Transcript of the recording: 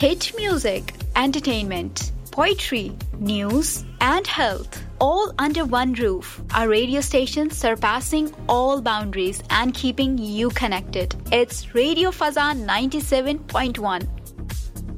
hit music, entertainment, poetry, news, and health, all under one roof. A radio station surpassing all boundaries and keeping you connected. It's Radio Fazan 97.1.